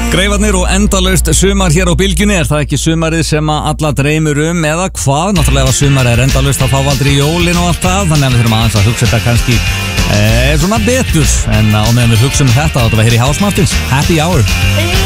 Greifarnir og endalaust sumar hér á bylgjunni. Er það ekki sumarið sem að alla dreymir eða hvað? Náttúrulega ef sumarið er endalaust þá fá við aldrei jólin og allt það. Þannig að við þurfum aðeins að hugsa þetta kannski svona betur. En á meðan við hugsaum þetta þá þetta var hér í House Martins Happy Hour.